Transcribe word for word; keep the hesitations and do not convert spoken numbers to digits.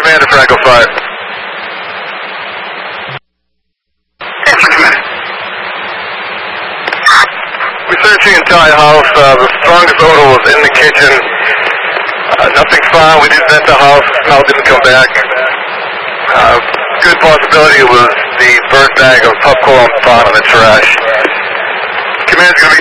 Commander for Echo five. Answer, Commander. We're searching the entire house. Uh, the strongest odor was in the kitchen. Uh, nothing found. We did vent the house. The smell didn't come back. Uh, good possibility it was the burnt bag of popcorn found in the trash. Commander's going to be